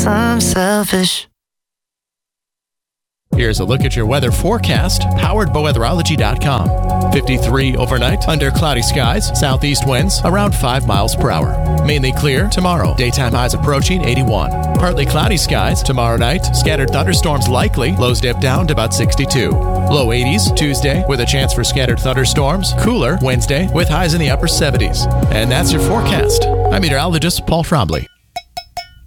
guess I'm selfish. Here's a look at your weather forecast, powered by weatherology.com. 53 overnight, under cloudy skies, southeast winds around 5 miles per hour. Mainly clear tomorrow, daytime highs approaching 81. Partly cloudy skies tomorrow night, scattered thunderstorms likely, lows dip down to about 62. Low 80s Tuesday with a chance for scattered thunderstorms, cooler Wednesday with highs in the upper 70s. And that's your forecast. I'm meteorologist Paul Trombley.